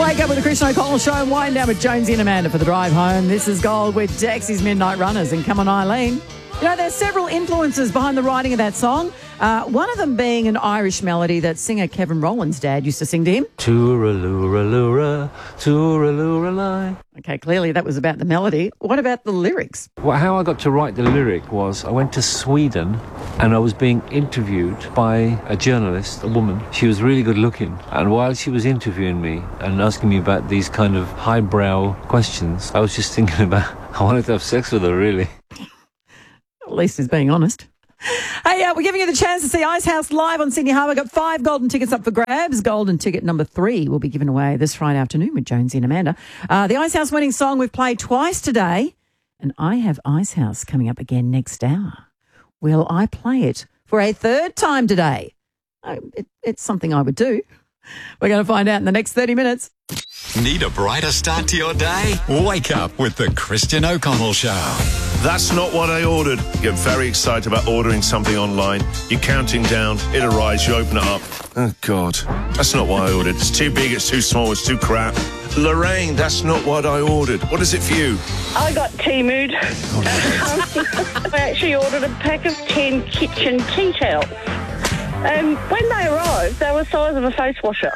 Wake up with the Christian O'Connell Show and wind down with Jonesy and Amanda for the drive home. This is Gold with Dexy's Midnight Runners and Come On Eileen. You know, there's several influences behind the writing of that song. One of them being an Irish melody that singer Kevin Rowland's dad used to sing to him. Tooralooraloora, tooralooralai. Okay, clearly that was about the melody. What about the lyrics? Well, how I got to write the lyric was I went to Sweden and I was being interviewed by a journalist, a woman. She was really good looking. And while she was interviewing me and asking me about these kind of highbrow questions, I was just thinking about, I wanted to have sex with her, really. At least he's being honest. Hey, we're giving you the chance to see Icehouse live on Sydney Harbour. Got 5 golden tickets up for grabs. Golden ticket number 3 will be given away this Friday afternoon with Jonesy and Amanda. The Icehouse winning song we've played twice today, and I have Icehouse coming up again next hour. Will I play it for a 3rd time today? It's something I would do. We're going to find out in the next 30 minutes. Need a brighter start to your day? Wake up with the Christian O'Connell Show. That's not what I ordered. You get very excited about ordering something online. You're counting down, it arrives, you open it up. Oh, God. That's not what I ordered. It's too big, it's too small, it's too crap. Lorraine, that's not what I ordered. What is it for you? I got Temu. I actually ordered a pack of 10 kitchen tea towels. When they arrived, they were the size of a face washer.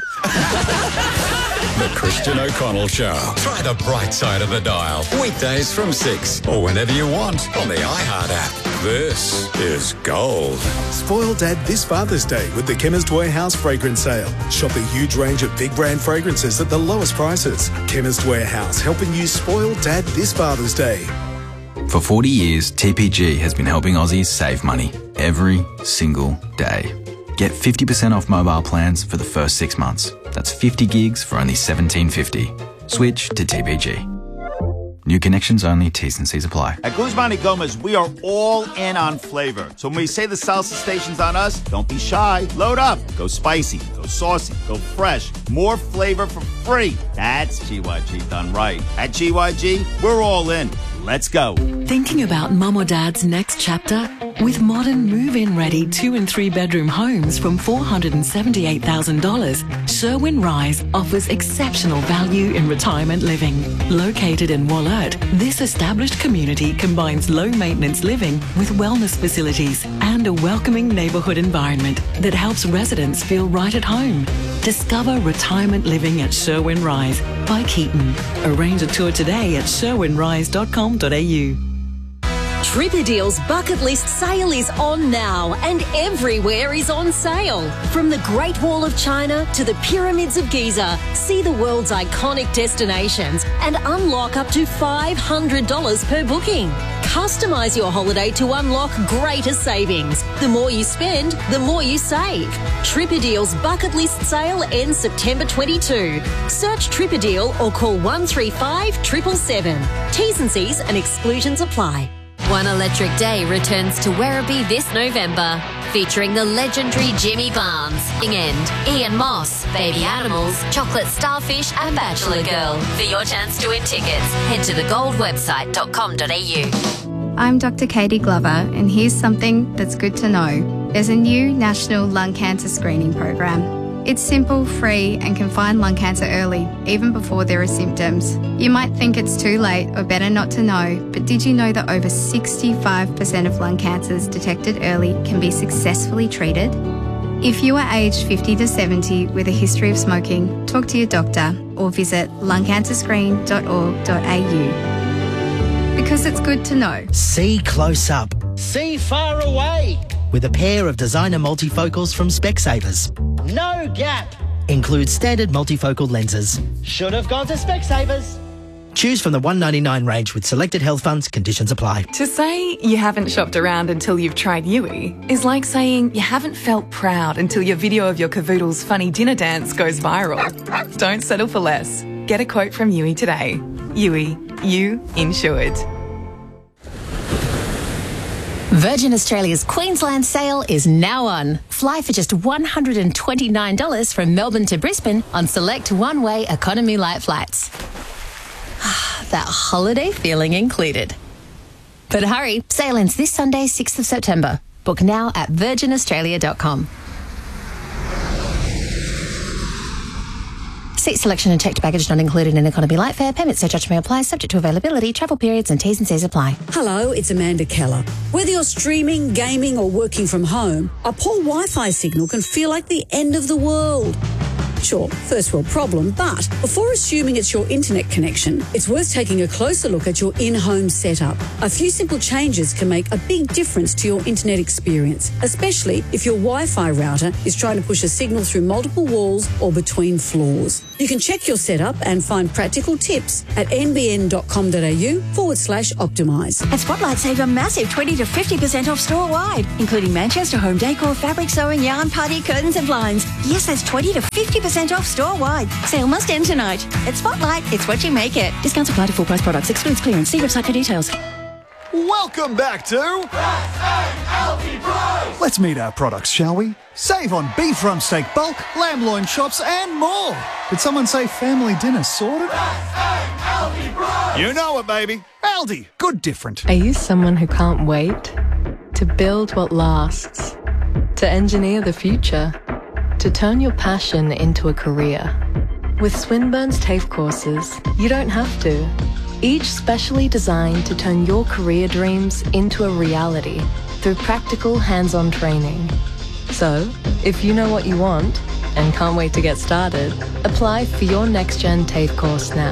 The Christian O'Connell Show. Try the bright side of the dial. Weekdays from 6 or whenever you want on the iHeart app. This is Gold. Spoil Dad this Father's Day with the Chemist Warehouse fragrance sale. Shop a huge range of big brand fragrances at the lowest prices. Chemist Warehouse, helping you spoil Dad this Father's Day. For 40 years, TPG has been helping Aussies save money every single day. Get 50% off mobile plans for the first 6 months. That's 50 gigs for only $17.50. Switch to TPG. New connections only, T's and C's apply. At Guzman y Gomez, we are all in on flavor. So when we say the salsa station's on us, don't be shy. Load up. Go spicy. Go saucy. Go fresh. More flavor for free. That's GYG done right. At GYG, we're all in. Let's go. Thinking about mum or dad's next chapter? With modern move-in ready 2 and 3 bedroom homes from $478,000, Sherwin Rise offers exceptional value in retirement living. Located in Wollert, this established community combines low-maintenance living with wellness facilities and a welcoming neighbourhood environment that helps residents feel right at home. Discover retirement living at Sherwin Rise by Keaton. Arrange a tour today at sherwinrise.com.au. Tripadeal's bucket list sale is on now and everywhere is on sale. From the Great Wall of China to the Pyramids of Giza, see the world's iconic destinations and unlock up to $500 per booking. Customise your holiday to unlock greater savings. The more you spend, the more you save. Tripadeal's bucket list sale ends September 22. Search Tripadeal or call 135 777. T's and C's and exclusions apply. One Electric Day returns to Werribee this November, featuring the legendary Jimmy Barnes, and Ian Moss, Baby Animals, Chocolate Starfish and Bachelor Girl. For your chance to win tickets, head to thegoldwebsite.com.au. I'm Dr. Katie Glover, and here's something that's good to know. There's a new national lung cancer screening program. It's simple, free, and can find lung cancer early, even before there are symptoms. You might think it's too late or better not to know, but did you know that over 65% of lung cancers detected early can be successfully treated? If you are aged 50 to 70 with a history of smoking, talk to your doctor or visit lungcancerscreen.org.au. Because it's good to know. See close up. See far away. With a pair of designer multifocals from Specsavers. No gap. Includes standard multifocal lenses. Should have gone to Specsavers. Choose from the $199 range with selected health funds. Conditions apply. To say you haven't shopped around until you've tried Yui is like saying you haven't felt proud until your video of your cavoodle's funny dinner dance goes viral. Don't settle for less. Get a quote from Yui today. Yui, you insured. Virgin Australia's Queensland sale is now on. Fly for just $129 from Melbourne to Brisbane on select one-way economy light flights. That holiday feeling included. But hurry, sale ends this Sunday, 6th of September. Book now at virginaustralia.com. Seat selection and checked baggage not included in economy light fare. Payment surcharge may apply, subject to availability, travel periods and T's and C's apply. Hello, it's Amanda Keller. Whether you're streaming, gaming or working from home, a poor Wi-Fi signal can feel like the end of the world. Sure, first world problem, but before assuming it's your internet connection, it's worth taking a closer look at your in-home setup. A few simple changes can make a big difference to your internet experience, especially if your Wi-Fi router is trying to push a signal through multiple walls or between floors. You can check your setup and find practical tips at nbn.com.au/optimise. At Spotlight, save a massive 20 to 50% off store-wide, including Manchester home decor, fabric sewing, yarn, party, curtains and blinds. Yes, that's 20 to 50% off store-wide. Sale must end tonight. At Spotlight, it's what you make it. Discounts apply to full price products. Excludes clearance. See website for details. Welcome back to Let's meet our products, shall we? Save on beef rump steak bulk, lamb loin chops and more. Did someone say family dinner sorted? You know it, baby. Aldi, good different. Are you someone who can't wait to build what lasts, to engineer the future, to turn your passion into a career? With Swinburne's TAFE courses, you don't have to. Each specially designed to turn your career dreams into a reality through practical hands-on training. So, if you know what you want and can't wait to get started, apply for your NextGen TAFE course now.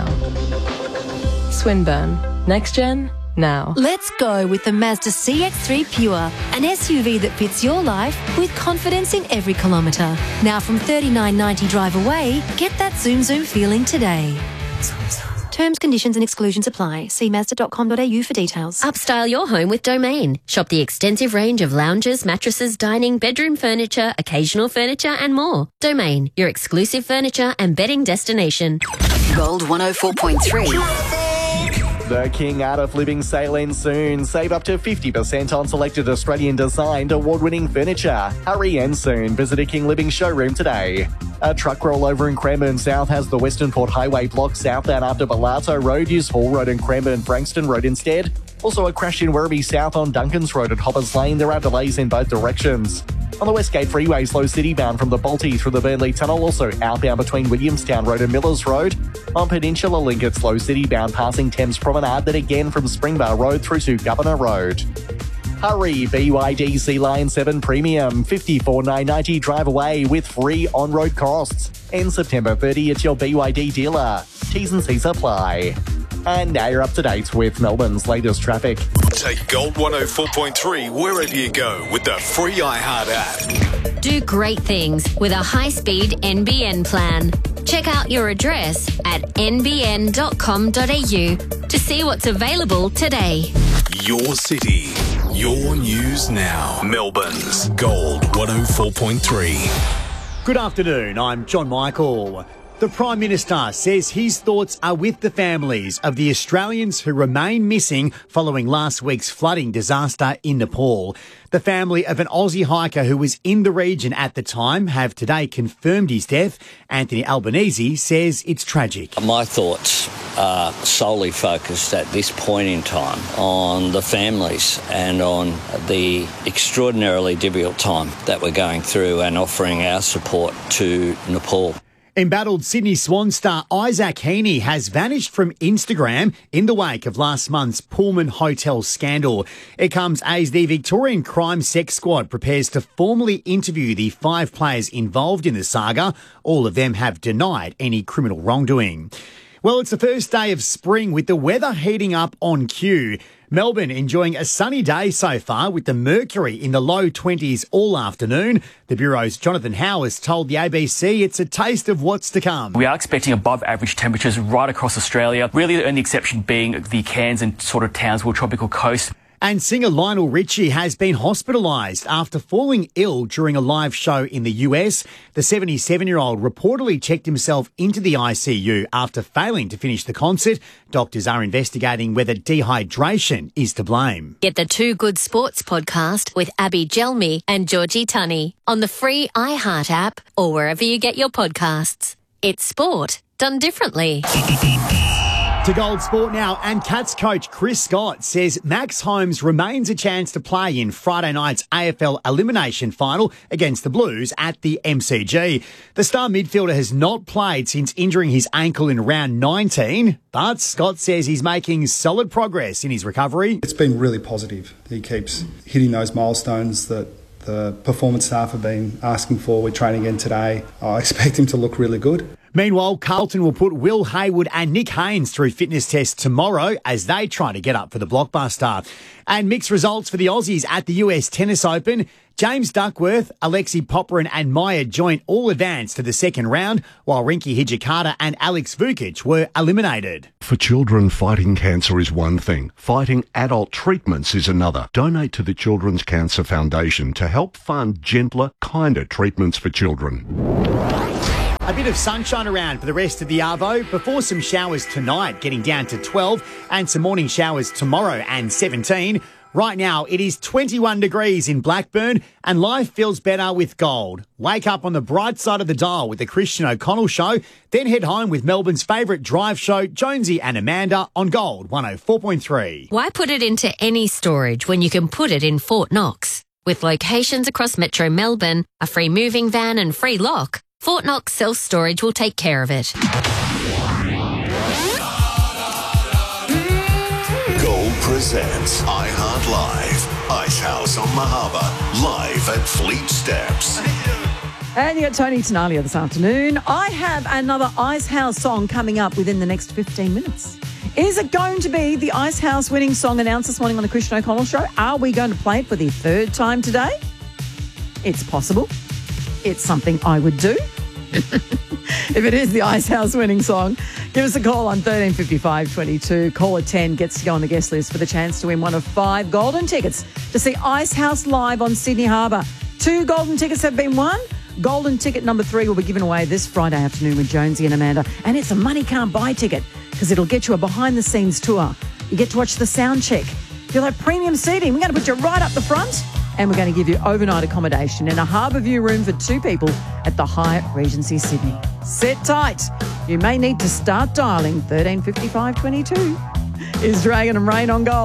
Swinburne. NextGen now. Let's go with the Mazda CX-3 Pure, an SUV that fits your life with confidence in every kilometre. Now from $39.90 drive away, get that zoom feeling today. Terms, conditions and exclusions apply. See Mazda.com.au for details. Upstyle your home with Domain. Shop the extensive range of lounges, mattresses, dining, bedroom furniture, occasional furniture and more. Domain, your exclusive furniture and bedding destination. Gold 104.3. The King Art of Living sale ends soon. Save up to 50% on selected Australian-designed award-winning furniture. Hurry and soon. Visit a King Living showroom today. A truck rollover in Cranbourne South has the Western Port Highway blocked southbound after Bellato Road. Use Hall Road and Cranbourne-Frankston Road instead. Also a crash in Werribee South on Duncans Road at Hoppers Lane. There are delays in both directions. On the Westgate Freeway, slow city-bound from the Balti through the Burnley Tunnel, also outbound between Williamstown Road and Millers Road. On Peninsula Link, it's slow city-bound passing Thames Promenade, then again from Springbar Road through to Governor Road. Hurry, BYD Sea Lion 7 Premium, $54,990 drive away with free on-road costs. And September 30, it's your BYD dealer. T's and C's apply. And now you're up to date with Melbourne's latest traffic. Take Gold 104.3 wherever you go with the free iHeart app. Do great things with a high-speed NBN plan. Check out your address at nbn.com.au to see what's available today. Your city, your news now. Melbourne's Gold 104.3. Good afternoon, I'm John Michael. The Prime Minister says his thoughts are with the families of the Australians who remain missing following last week's flooding disaster in Nepal. The family of an Aussie hiker who was in the region at the time have today confirmed his death. Anthony Albanese says it's tragic. My thoughts are solely focused at this point in time on the families and on the extraordinarily difficult time that we're going through and offering our support to Nepal. Embattled Sydney Swan star Isaac Heaney has vanished from Instagram in the wake of last month's Pullman Hotel scandal. It comes as the Victorian Crime Sex Squad prepares to formally interview the 5 players involved in the saga. All of them have denied any criminal wrongdoing. Well, it's the first day of spring with the weather heating up on cue. Melbourne enjoying a sunny day so far with the mercury in the low 20s all afternoon. The Bureau's Jonathan Howes told the ABC it's a taste of what's to come. We are expecting above average temperatures right across Australia, really the only exception being the Cairns and sort of Townsville tropical coast. And singer Lionel Richie has been hospitalised after falling ill during a live show in the US. The 77-year-old reportedly checked himself into the ICU after failing to finish the concert. Doctors are investigating whether dehydration is to blame. Get the Two Good Sports podcast with Abby Gelmi and Georgie Tunney on the free iHeart app or wherever you get your podcasts. It's sport done differently. To Gold Sport now, and Cats coach Chris Scott says Max Holmes remains a chance to play in Friday night's AFL elimination final against the Blues at the MCG. The star midfielder has not played since injuring his ankle in round 19, but Scott says he's making solid progress in his recovery. It's been really positive. He keeps hitting those milestones that the performance staff have been asking for. We're training again today. I expect him to look really good. Meanwhile, Carlton will put Will Hayward and Nick Haynes through fitness tests tomorrow as they try to get up for the blockbuster. And mixed results for the Aussies at the US Tennis Open. James Duckworth, Alexei Popyrin and Maya Joint all advanced to the second round, while Rinky Hijikata and Alex Vukic were eliminated. For children, fighting cancer is one thing. Fighting adult treatments is another. Donate to the Children's Cancer Foundation to help fund gentler, kinder treatments for children. A bit of sunshine around for the rest of the Arvo before some showers tonight, getting down to 12, and some morning showers tomorrow and 17. Right now, it is 21 degrees in Blackburn, and life feels better with Gold. Wake up on the bright side of the dial with the Christian O'Connell Show, then head home with Melbourne's favourite drive show, Jonesy and Amanda, on Gold 104.3. Why put it into any storage when you can put it in Fort Knox? With locations across Metro Melbourne, a free moving van and free lock, Fort Knox Self-Storage will take care of it. Gold presents iHeart Live. Ice House on the Harbour, live at Fleet Steps. And you got Tony Tenalia this afternoon. I have another Ice House song coming up within the next 15 minutes. Is it going to be the Ice House winning song announced this morning on the Christian O'Connell Show? Are we going to play it for the third time today? It's possible. It's something I would do. If it is the Ice House winning song, give us a call on 1355 22. Caller 10 gets to go on the guest list for the chance to win one of 5 golden tickets to see Ice House live on Sydney Harbour. 2 golden tickets have been won. Golden ticket number 3 will be given away this Friday afternoon with Jonesy and Amanda. And it's a money can't buy ticket because it'll get you a behind-the-scenes tour. You get to watch the sound check. You'll have premium seating. We're going to put you right up the front. And we're going to give you overnight accommodation in a Harbourview room for 2 people at the Hyatt Regency Sydney. Sit tight. You may need to start dialing 1355 22. Is Dragon and Rain on Gold.